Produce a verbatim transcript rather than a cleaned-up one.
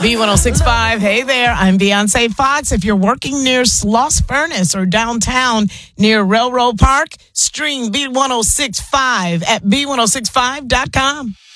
B one oh six point five. Hey there, I'm Beyonce Fox. If you're working near Sloss Furnace or downtown near Railroad Park, stream B one oh six point five at B one oh six five dot com.